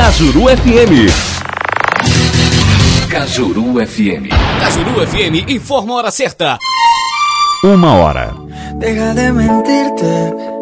Cajuru FM. Cajuru FM. Cajuru FM informa a hora certa. 1 hora. Deja de mentirte.